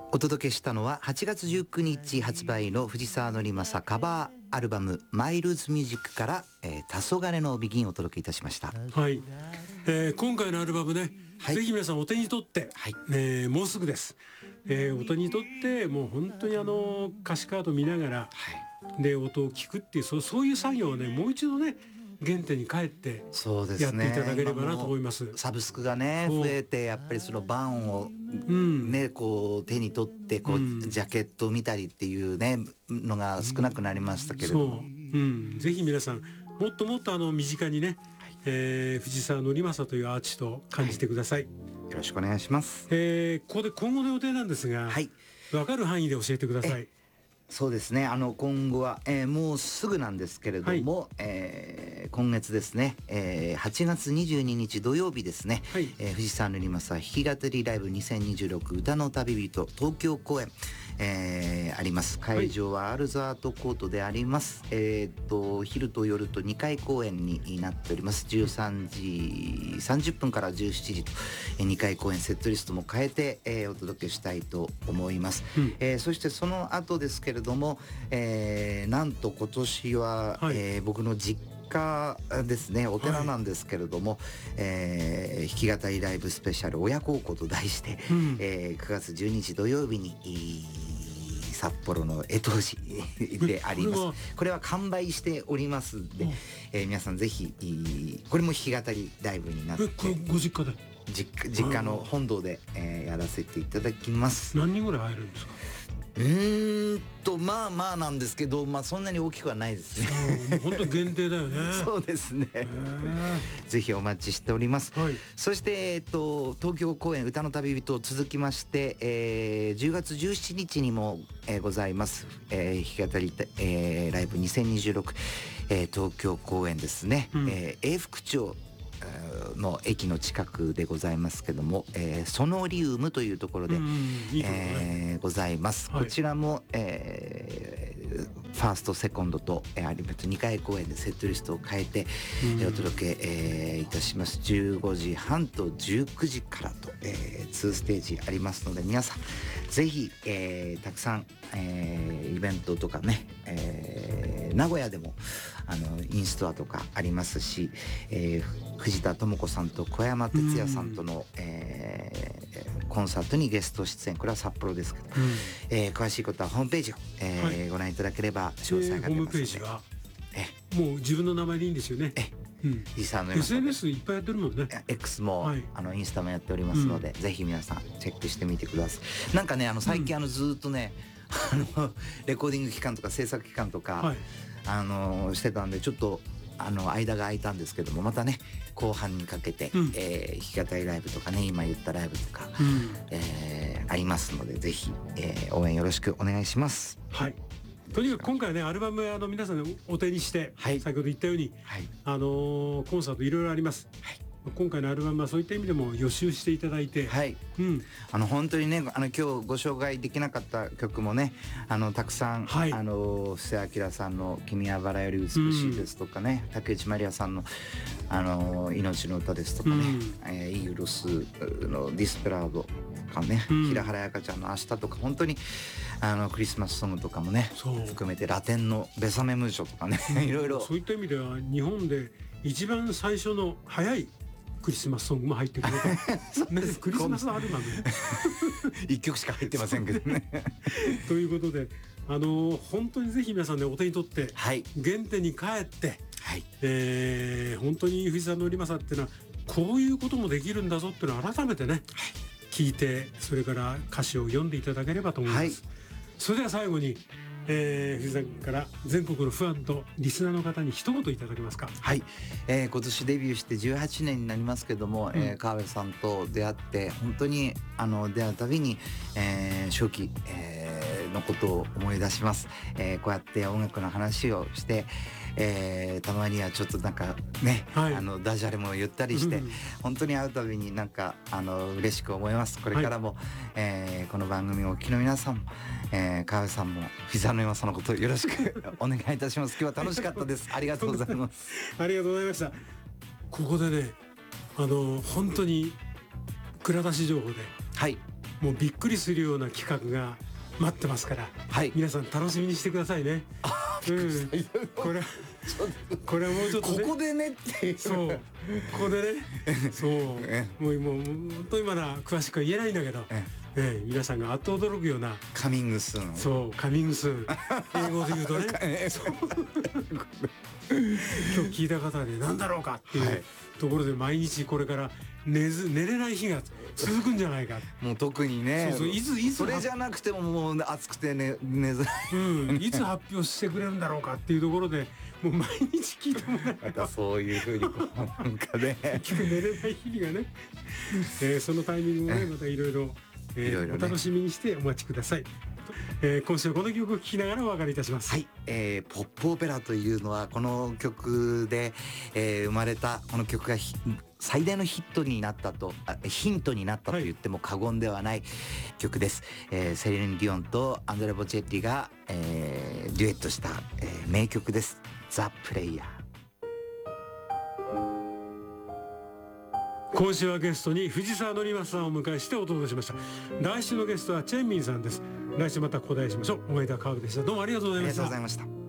お届けしたのは8月19日発売の藤沢則正カバーアルバムマイルズミュージックから黄昏のビギンをお届けいたしました。 はい、今回のアルバムね、 はい、 ぜひ皆さんお手に取って、 はい、 もうすぐです、お手に取ってもう本当に歌詞カード見ながら、はい、で音を聞くっていうそういう作業をねもう一度ね原点に帰ってやっていただければなと思います。 サブスクがね増えてやっぱりその版をね、こう手に取ってこう、ジャケットを見たりっていうねのが少なくなりましたけれども、 ぜひ皆さんもっともっと身近にね、藤沢則正というアーティストを感じてください。 よろしくお願いします。 ここで今後の予定なんですが、分かる範囲で教えてください。 そうですね、今後は、もうすぐなんですけれども、今月ですね、8月22日土曜日ですね、藤沢則正弾き語りライブ2026歌の旅人東京公演、あります。会場はアルザートコートであります。昼と夜と2回公演になっております。13時30分から17時と2回公演、セットリストも変えて、お届けしたいと思います。そしてその後ですけれども、なんと今年は、僕の実家ですね、お寺なんですけれども、弾き語りライブスペシャル親孝行と題して、9月12日土曜日に札幌の江東寺であります。これは完売しておりますので、皆さんぜひこれも弾き語りライブになって、 ご実家で実家の本堂で、やらせていただきます。 何人ぐらい入るんですか？ まあまあなんですけど、そんなに大きくはないですね。 本当限定だよね。 そうですね。ぜひお待ちしております。そして、東京公演歌の旅人続きまして、10月17日にも、ございます、弾き語り、ライブ2026、東京公演ですね、永福町の駅の近くでございますけども、ソノリウムというところでございます。こちらも、ファーストセコンドと、あります2回公演でセットリストを変えて、お届け、いたします。15時半と19時からと、2ステージありますので、皆さんぜひ、たくさん、イベントとかね、名古屋でもインストアとかありますし、藤田智子さんと小山哲也さんとの、コンサートにゲスト出演、これは札幌ですけど、詳しいことはホームページを、ご覧いただければ詳細が出ますので、 ホームページはもう自分の名前でいいんですよね。SNS いっぱいやってるもんね。 X も、インスタもやっておりますので、ぜひ皆さんチェックしてみてください。なんかね最近ずっとねレコーディング期間とか制作期間とか、してたんでちょっと間が空いたんですけども、またね後半にかけて、弾き語りライブとかね、今言ったライブとか、ありますので、ぜひ、応援よろしくお願いします。 とにかく今回ねアルバム皆さんでお手にして、先ほど言ったように、コンサートいろいろあります。今回のアルバムはそういった意味でも予習していただいて、 本当にね今日ご紹介できなかった曲もねたくさん、布施明さんの「君はバラより美しい」ですとかね、竹内まりやさんの命の歌ですとかね、イーグルスのディスペラードとかね、平原綾香ちゃんの明日とか、本当にクリスマスソングとかもね含めて、ラテンのベサメムーショとかね、いろいろ、 そういった意味では日本で一番最初の早いクリスマスソングも入ってくるクリスマスアルバム 1曲しか入ってませんけどねということで本当にぜひ皆さんねお手に取って、原点に帰って、本当に藤沢則正っていうのはこういうこともできるんだぞっていうのを改めてね、聞いて、それから歌詞を読んでいただければと思います。それでは最後に藤さんから全国のファンとリスナーの方に一言いただけますか？ 今年デビューして18年になりますけども、川辺さんと出会って本当に出会うたびに、初期、のことを思い出します。こうやって音楽の話をして、たまにはちょっとなんかね、ダジャレも言ったりして、本当に会うたびになんか嬉しく思います。これからも、この番組をお聞きの皆さんも、川辺さんも藤沢則正のことをよろしくお願いいたします。今日は楽しかったです。ありがとうございます。 ありがとうございました。ここでね本当に蔵出し情報で、 もうびっくりするような企画が待ってますから、はい、皆さん楽しみにしてくださいね。これはもうちょっと、ね、 ここでねっていう、 そうここでねそうもう本当にまだ詳しくは言えないんだけど、皆さんがあっと驚くようなカミングスーン、 そうカミングスーン英語で言うとね今日聞いた方で何だろうかっていうところで、毎日これから寝れない日が続くんじゃないか。 もう特にね、いつそれじゃなくてももう暑くて寝づらい、 いつ発表してくれるんだろうかっていうところで、もう毎日聞いてもらえばそういうふうになんかね結局寝れない日々がね、そのタイミングもね、またいろいろお楽しみにしてお待ちください。今週この曲を聴きながらお別れいたします。 はい、ポップオペラというのはこの曲で、生まれたこの曲が最大のヒントになったと言っても過言ではない曲です。セリーヌ・ディオンとアンドレ・ボチェッティが、デュエットした、名曲です。ザ・プレイヤー。 今週はゲストに藤沢典正さんをお迎えしてお届けしました。来週のゲストはチェンミンさんです。来週またお会いしましょう。お相手は川口でした。どうもありがとうございました。 ありがとうございました。